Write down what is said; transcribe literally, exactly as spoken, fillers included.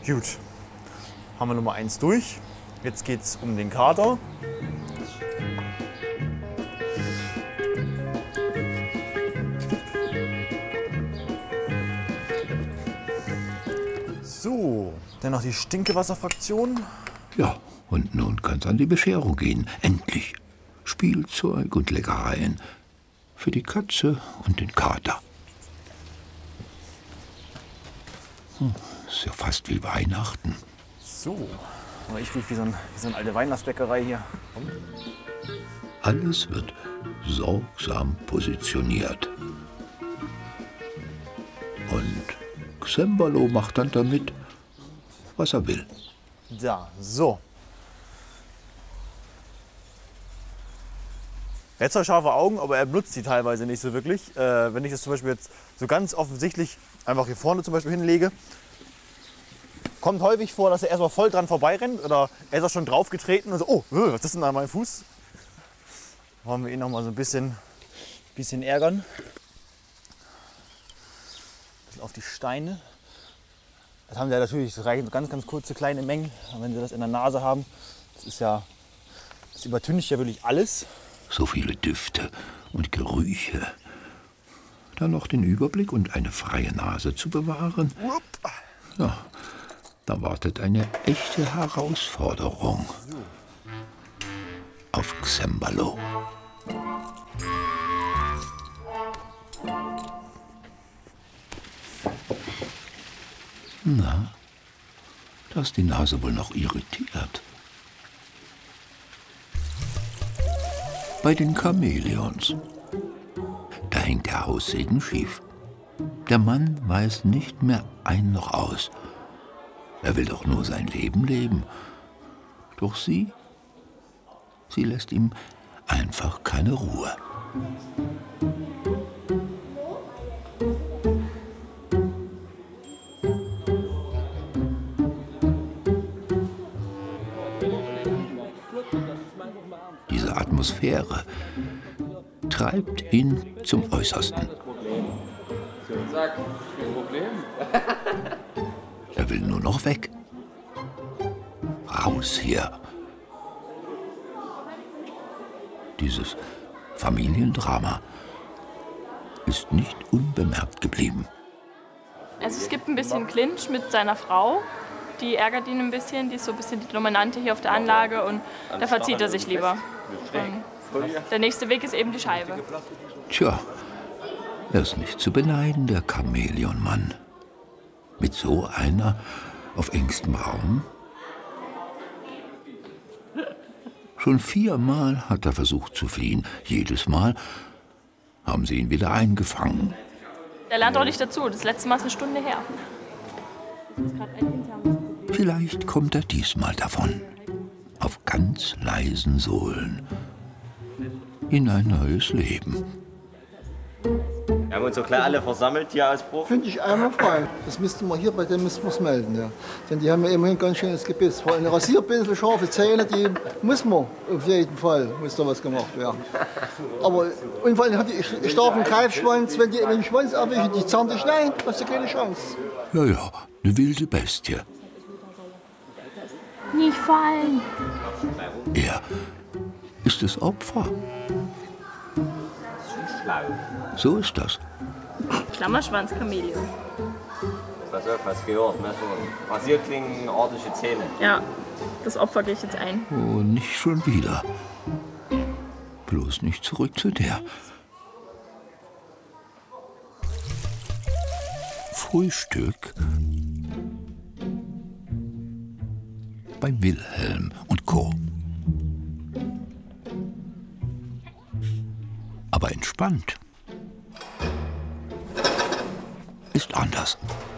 Gut, haben wir Nummer eins durch. Jetzt geht es um den Kater. So, dann noch die Stinkewasserfraktion. Ja, und nun kann es an die Bescherung gehen. Endlich. Spielzeug und Leckereien. Für die Katze und den Kater. Hm, ist ja fast wie Weihnachten. So, aber ich rieche wie so, ein, wie so eine alte Weihnachtsbäckerei hier. Komm. Alles wird sorgsam positioniert. Und Cembalo macht dann damit, was er will. Da, so. Er hat zwar scharfe Augen, aber er benutzt die teilweise nicht so wirklich. Äh, wenn ich das zum Beispiel jetzt so ganz offensichtlich einfach hier vorne zum Beispiel hinlege, kommt häufig vor, dass er erstmal voll dran vorbeirennt oder er ist auch schon drauf getreten und so, oh, was ist denn an meinem Fuß? Wollen wir ihn noch mal so ein bisschen, bisschen ärgern. Ein bisschen auf die Steine. Das haben sie ja natürlich, das reichen ganz, ganz kurze kleine Mengen. Und wenn sie das in der Nase haben, das ist ja, das übertüncht ja wirklich alles. So viele Düfte und Gerüche. Dann noch den Überblick und eine freie Nase zu bewahren. Ja, da wartet eine echte Herausforderung auf Cembalo. Na, da ist die Nase wohl noch irritiert. Bei den Chamäleons. Da hängt der Haussegen schief. Der Mann weiß nicht mehr ein noch aus. Er will doch nur sein Leben leben. Doch sie, sie lässt ihm einfach keine Ruhe. Diese Atmosphäre treibt ihn zum Äußersten. Sag, kein Problem. Er will nur noch weg. Raus hier. Dieses Familiendrama ist nicht unbemerkt geblieben. Also es gibt ein bisschen Clinch mit seiner Frau. Die ärgert ihn ein bisschen, die ist so ein bisschen die Dominante hier auf der Anlage und da verzieht er sich lieber. Und der nächste Weg ist eben die Scheibe. Tja, er ist nicht zu beneiden, der Chamäleonmann. Mit so einer auf engstem Raum? Schon viermal hat er versucht zu fliehen. Jedes Mal haben sie ihn wieder eingefangen. Der lernt auch nicht dazu, das letzte Mal ist eine Stunde her. Vielleicht kommt er diesmal davon. Auf ganz leisen Sohlen. In ein neues Leben. Wir haben uns so klar alle versammelt hier aus Bruch. Finde ich einwandfrei. Das müssten wir hier bei dem müssen wir's melden. Ja. Denn die haben ja immerhin ganz schönes Gebiss. Vor allem Rasierpinsel, scharfe Zähne, die muss man auf jeden Fall. Muss da was gemacht werden. Aber und vor allem haben die starken Greifschwanz, wenn die den Schwanz erwischen, die zahlen dich rein, hast du keine Chance. Ja, ja, eine wilde Bestie. Nicht fallen. Er ist das Opfer. So ist das. Schlammerschwanz-Chamäleon. Pass auf, was gehört, ne? So rasierklingenartige Zähne. Ja, das Opfer gehe ich jetzt ein. Oh, nicht schon wieder. Bloß nicht zurück zu der. Frühstück bei Wilhelm und Co. Aber entspannt ist anders.